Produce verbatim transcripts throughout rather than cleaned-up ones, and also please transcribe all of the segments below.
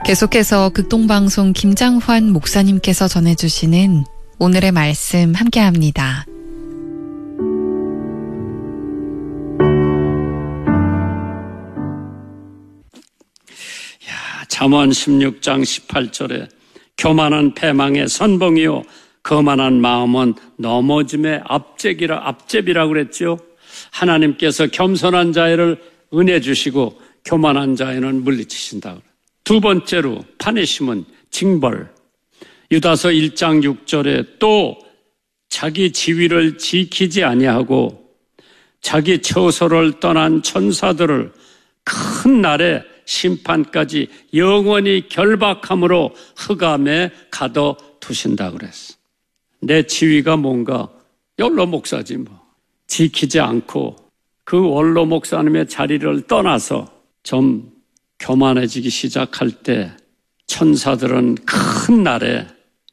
계속해서 극동방송 김장환 목사님께서 전해주시는 오늘의 말씀 함께합니다. 야, 잠언 십육 장 십팔 절에 교만한 패망의 선봉이요 거만한 마음은 넘어짐의 앞제기라 앞제비라고 그랬죠. 하나님께서 겸손한 자를 은혜 주시고 교만한 자에는 물리치신다. 두 번째로 파내심은 징벌. 유다서 일 장 육 절에 또 자기 지위를 지키지 아니하고 자기 처소를 떠난 천사들을 큰 날에 심판까지 영원히 결박함으로 흑암에 가둬두신다 그랬어. 내 지위가 뭔가 원로 목사지 뭐. 지키지 않고 그 원로 목사님의 자리를 떠나서 좀 교만해지기 시작할 때 천사들은 큰 날에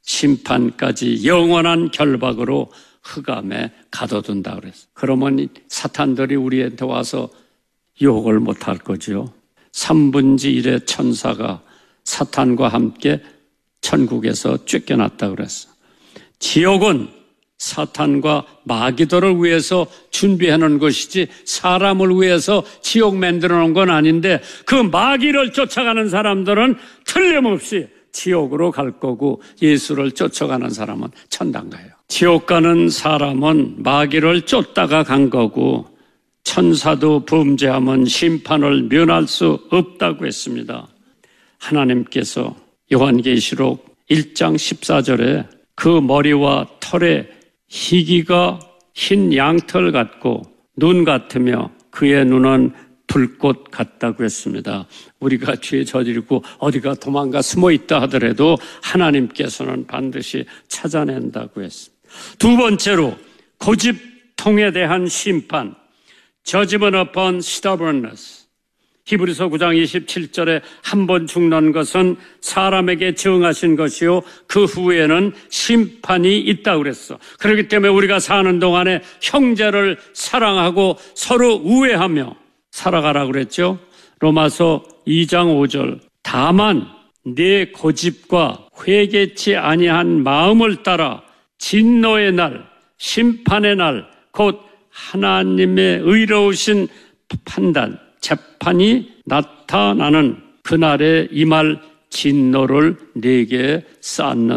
심판까지 영원한 결박으로 흑암에 가둬둔다 그랬어. 그러면 사탄들이 우리한테 와서 유혹을 못할 거죠. 삼분의 일의 천사가 사탄과 함께 천국에서 쫓겨났다 그랬어. 지옥은 사탄과 마귀들을 위해서 준비해 놓은 것이지 사람을 위해서 지옥 만들어 놓은 건 아닌데 그 마귀를 쫓아가는 사람들은 틀림없이 지옥으로 갈 거고 예수를 쫓아가는 사람은 천당 가요. 지옥 가는 사람은 마귀를 쫓다가 간 거고 천사도 범죄하면 심판을 면할 수 없다고 했습니다. 하나님께서 요한계시록 일 장 십사 절에 그 머리와 털에 희기가 흰 양털 같고 눈 같으며 그의 눈은 불꽃 같다고 했습니다. 우리가 죄 저지르고 어디가 도망가 숨어 있다 하더라도 하나님께서는 반드시 찾아낸다고 했습니다. 두 번째로 고집통에 대한 심판. Judgment upon stubbornness. 히브리서 구 장 이십칠 절에 한 번 죽는 것은 사람에게 정하신 것이요 그 후에는 심판이 있다고 그랬어. 그렇기 때문에 우리가 사는 동안에 형제를 사랑하고 서로 우애하며 살아가라고 그랬죠. 로마서 이 장 오 절 다만 내 고집과 회개치 아니한 마음을 따라 진노의 날 심판의 날 곧 하나님의 의로우신 판단 재판이 나타나는 그날에 임할 진노를 네게 쌓는